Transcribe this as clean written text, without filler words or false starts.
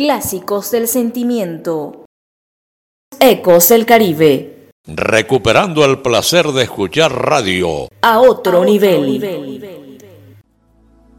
Clásicos del sentimiento. Ecos del Caribe. Recuperando el placer de escuchar radio A otro nivel.